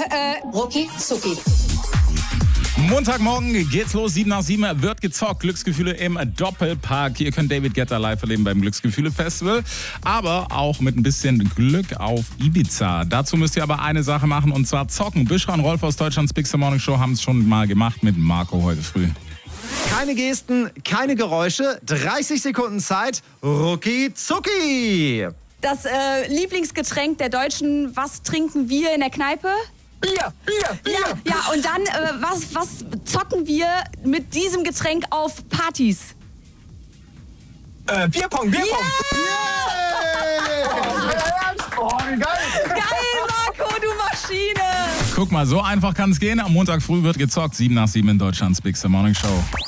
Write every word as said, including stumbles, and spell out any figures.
äh, Rucki Zucki. Montagmorgen geht's los, sieben nach sieben wird gezockt. Glücksgefühle im Doppelpark. Ihr könnt David Guetta live erleben beim Glücksgefühle-Festival, aber auch mit ein bisschen Glück auf Ibiza. Dazu müsst ihr aber eine Sache machen, und zwar zocken. Büschra und Rolf aus Deutschlands Big Star Morning Show haben es schon mal gemacht mit Marco heute früh. Keine Gesten, keine Geräusche, dreißig Sekunden Zeit, Rucki Zucki. Das äh, Lieblingsgetränk der Deutschen, was trinken wir in der Kneipe? Bier, Bier, Bier. Ja, ja, und dann, äh, was, was zocken wir mit diesem Getränk auf Partys? Äh, Bierpong, Bierpong. Yeah! Oh, geil. Geil, Marco, du Maschine! Guck mal, so einfach kann es gehen. Am Montag früh wird gezockt, sieben nach sieben in Deutschlands Big Star Morning Show.